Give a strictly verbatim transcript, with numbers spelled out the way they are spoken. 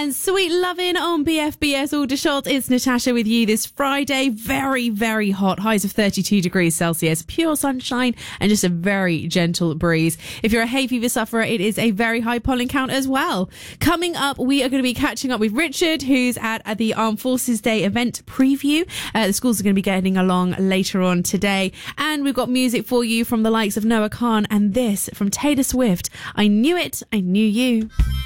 And sweet loving on B F B S Aldershot. It's Natasha with you this Friday. Very, very hot. Highs of thirty-two degrees Celsius. Pure sunshine and just a very gentle breeze. If you're a hay fever sufferer, it is a very high pollen count as well. Coming up, we are going to be catching up with Richard, who's at, at the Armed Forces Day event preview. Uh, the schools are going to be getting along later on today. And we've got music for you from the likes of Noah Khan and this from Taylor Swift. I Knew It, I Knew You.